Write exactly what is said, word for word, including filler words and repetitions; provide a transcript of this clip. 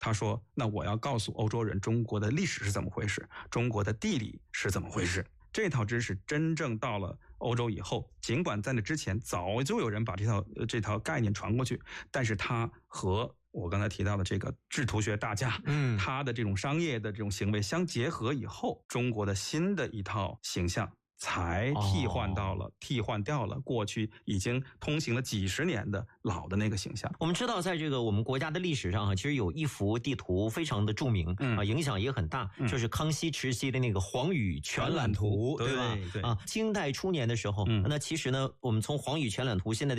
他说那我要告诉欧洲人中国的历史是怎么回事，中国的地理是怎么回事。这套知识真正到了欧洲以后，尽管在那之前早就有人把这套这套概念传过去，但是它和我刚才提到的这个制图学大家，嗯，他的这种商业的这种行为相结合以后，中国的新的一套形象才替换到了、哦、替换掉了过去已经通行了几十年的老的那个形象。 我们知道在这个我们国家的历史上啊，其实有一幅地图非常的著名、嗯、啊，影响也很大、嗯、就是康熙慈禧的那个黄宇全览图，对吧？ 对对啊，清代初年的时候、嗯、那其实呢我们从黄宇全览图现在的